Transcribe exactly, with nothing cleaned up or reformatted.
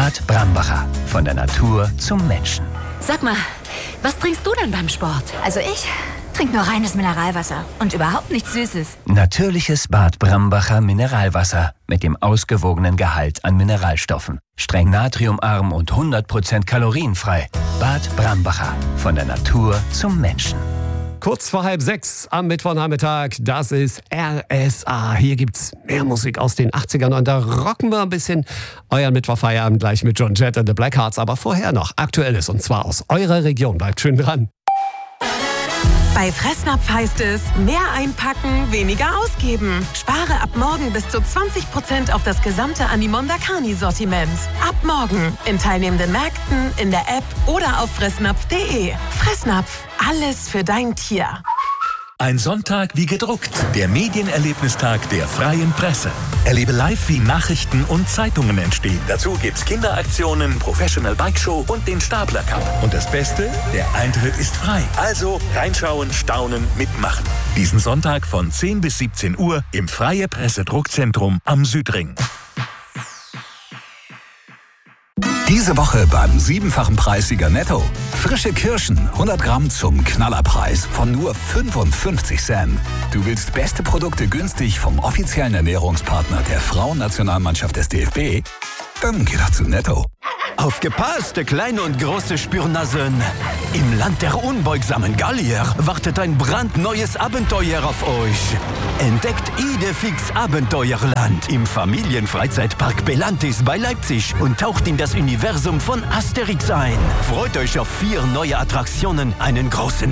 Bad Brambacher. Von der Natur zum Menschen. Sag mal, was trinkst du denn beim Sport? Also ich trinke nur reines Mineralwasser und überhaupt nichts Süßes. Natürliches Bad Brambacher Mineralwasser mit dem ausgewogenen Gehalt an Mineralstoffen. Streng natriumarm und hundert Prozent kalorienfrei. Bad Brambacher. Von der Natur zum Menschen. Kurz vor halb sechs am Mittwochnachmittag, das ist R S A. Hier gibt's mehr Musik aus den achtzigern und da rocken wir ein bisschen euren Mittwochfeierabend gleich mit John Jett and the Blackhearts. Aber vorher noch Aktuelles und zwar aus eurer Region. Bleibt schön dran. Bei Fressnapf heißt es, mehr einpacken, weniger ausgeben. Spare ab morgen bis zu zwanzig Prozent auf das gesamte Animonda Carni-Sortiment. Ab morgen in teilnehmenden Märkten, in der App oder auf fressnapf punkt de. Fressnapf, alles für dein Tier. Ein Sonntag wie gedruckt. Der Medienerlebnistag der Freien Presse. Erlebe live, wie Nachrichten und Zeitungen entstehen. Dazu gibt's Kinderaktionen, Professional Bike Show und den Stapler Cup. Und das Beste, der Eintritt ist frei. Also reinschauen, staunen, mitmachen. Diesen Sonntag von zehn bis siebzehn Uhr im Freie Presse Druckzentrum am Südring. Diese Woche beim siebenfachen Preissieger Netto. Frische Kirschen, hundert Gramm zum Knallerpreis von nur fünfundfünfzig Cent. Du willst beste Produkte günstig vom offiziellen Ernährungspartner der Frauennationalmannschaft des D F B? Dann geh doch zu Netto. Aufgepasst, kleine und große Spürnasen. Im Land der unbeugsamen Gallier wartet ein brandneues Abenteuer auf euch. Entdeckt Idefix Abenteuerland im Familienfreizeitpark Belantis bei Leipzig und taucht in das Universum von Asterix ein. Freut euch auf vier neue Attraktionen, einen großen